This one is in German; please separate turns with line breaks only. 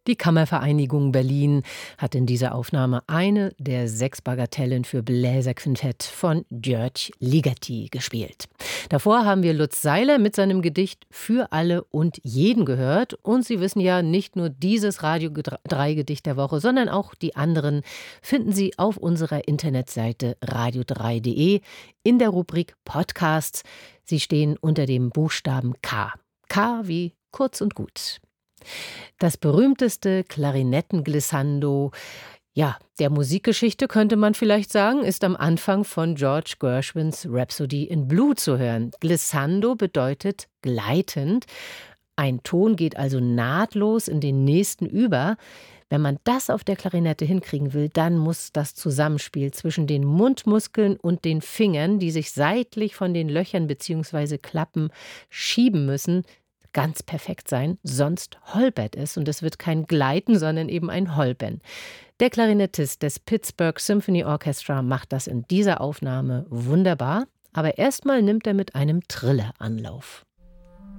Die Kammervereinigung Berlin hat in dieser Aufnahme eine der 6 Bagatellen für Bläserquintett von György Ligeti gespielt. Davor haben wir Lutz Seiler mit seinem Gedicht Für alle und jeden gehört. Und Sie wissen ja, nicht nur dieses Radio 3 Gedicht der Woche, sondern auch die anderen finden Sie auf unserer Internetseite radio3.de in der Rubrik Podcasts. Sie stehen unter dem Buchstaben K. K wie kurz und gut. Das berühmteste Klarinettenglissando, ja, der Musikgeschichte könnte man vielleicht sagen, ist am Anfang von George Gershwins Rhapsody in Blue zu hören. Glissando bedeutet gleitend. Ein Ton geht also nahtlos in den nächsten über. Wenn man das auf der Klarinette hinkriegen will, dann muss das Zusammenspiel zwischen den Mundmuskeln und den Fingern, die sich seitlich von den Löchern bzw. Klappen schieben müssen, ganz perfekt sein, sonst holpert es und es wird kein Gleiten, sondern eben ein Holpern. Der Klarinettist des Pittsburgh Symphony Orchestra macht das in dieser Aufnahme wunderbar, aber erstmal nimmt er mit einem Triller Anlauf.